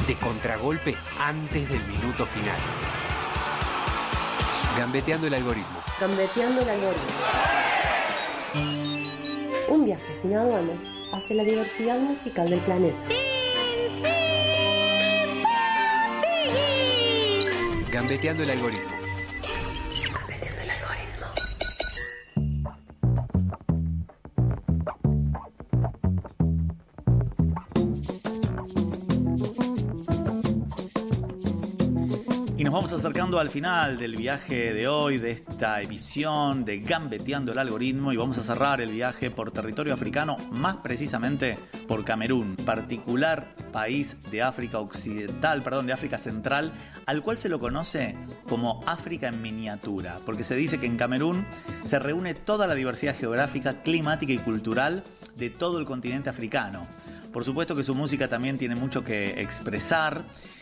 de contragolpe antes del minuto final. Gambeteando el algoritmo. Gambeteando el algoritmo. Un viaje sin aduanas hacia la diversidad musical del planeta. Gambeteando el algoritmo. Gambeteando el algoritmo. Y nos vamos acercando al final del viaje de hoy, de esta emisión de Gambeteando el Algoritmo, y vamos a cerrar el viaje por territorio africano, más precisamente por Camerún, particular país de África Occidental, de África Central, al cual se lo conoce como África en miniatura, porque se dice que en Camerún se reúne toda la diversidad geográfica, climática y cultural de todo el continente africano. Por supuesto que su música también tiene mucho que expresar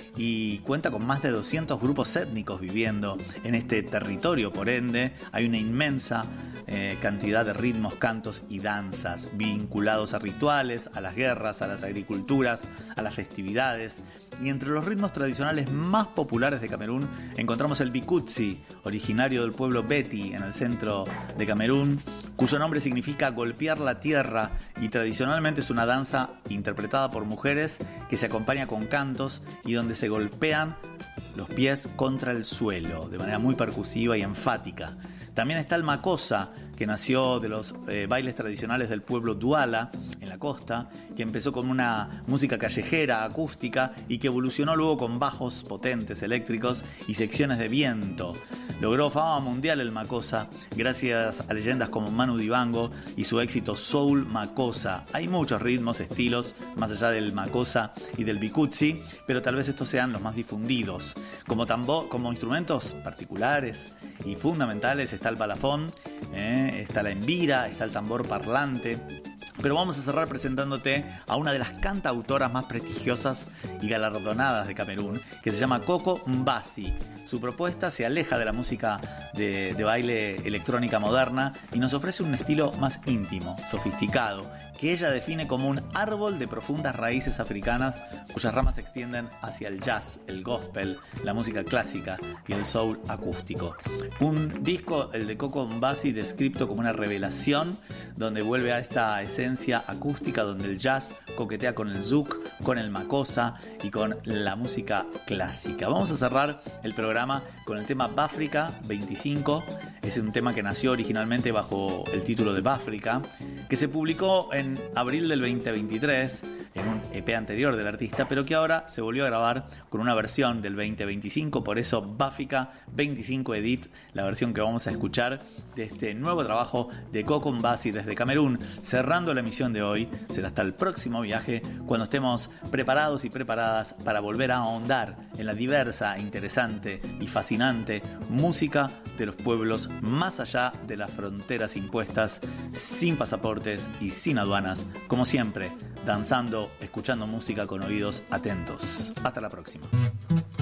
y cuenta con más de 200 grupos étnicos viviendo en este territorio. Por ende, hay una inmensa cantidad de ritmos, cantos y danzas vinculados a rituales, a las guerras, a las agriculturas, a las festividades. Y entre los ritmos tradicionales más populares de Camerún encontramos el bikutsi, originario del pueblo Beti en el centro de Camerún, cuyo nombre significa golpear la tierra, y tradicionalmente es una danza interpretada por mujeres que se acompaña con cantos y donde se golpean los pies contra el suelo de manera muy percusiva y enfática. También está el makossa, que nació de los bailes tradicionales del pueblo Douala, en la costa, que empezó como una música callejera, acústica, y que evolucionó luego con bajos potentes eléctricos y secciones de viento. Logró fama mundial el makossa gracias a leyendas como Manu Dibango y su éxito Soul Makossa. Hay muchos ritmos, estilos, más allá del makossa y del bikutsi, pero tal vez estos sean los más difundidos. Como instrumentos particulares y fundamentales está el balafón, está la embira, está el tambor parlante. Pero vamos a cerrar presentándote a una de las cantautoras más prestigiosas y galardonadas de Camerún, que se llama Coco Mbasi. Su propuesta se aleja de la música de baile electrónica moderna y nos ofrece un estilo más íntimo, sofisticado, que ella define como un árbol de profundas raíces africanas cuyas ramas se extienden hacia el jazz, el gospel, la música clásica y el soul acústico. Un disco, el de Coco Mbasi, descrito como una revelación, donde vuelve a esta esencia acústica, donde el jazz coquetea con el zouk, con el makossa y con la música clásica. Vamos a cerrar el programa con el tema Bafrika 25. Es un tema que nació originalmente bajo el título de Bafrika, que se publicó en abril del 2023 en un EP anterior del artista, pero que ahora se volvió a grabar con una versión del 2025, por eso Bafrika 25 Edit, la versión que vamos a escuchar de este nuevo trabajo de Coco Mbasi desde Camerún. Cerrando la emisión de hoy, será hasta el próximo viaje, cuando estemos preparados y preparadas para volver a ahondar en la diversa, interesante y fascinante música de los pueblos más allá de las fronteras impuestas, sin pasaportes y sin aduanas, como siempre, danzando, escuchando música con oídos atentos. Hasta la próxima.